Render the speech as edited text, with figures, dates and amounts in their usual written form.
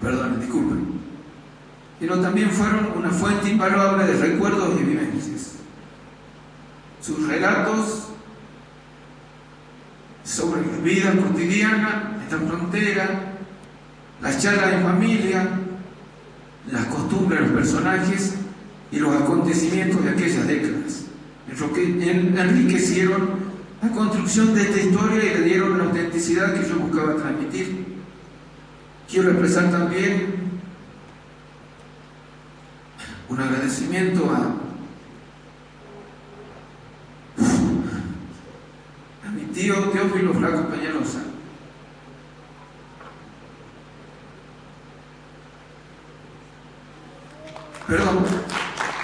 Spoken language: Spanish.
Perdón, disculpen. Sino también fueron una fuente invaluable de recuerdos y vivencias. Sus relatos sobre la vida cotidiana, esta frontera, las charlas en familia, las costumbres de los personajes y los acontecimientos de aquellas décadas, enriquecieron la construcción de esta historia y le dieron la autenticidad que yo buscaba transmitir. Quiero expresar también un agradecimiento a mi tío Teófilo Flaco Peñalosa, perdón,